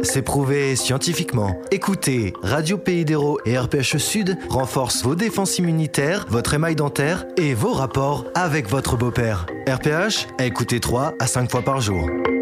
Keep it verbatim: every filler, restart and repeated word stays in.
C'est prouvé scientifiquement. Écoutez, Radio Pays d'Hérault et R P H Sud renforcent vos défenses immunitaires, votre émail dentaire et vos rapports avec votre beau-père. R P H, écoutez trois à cinq fois par jour.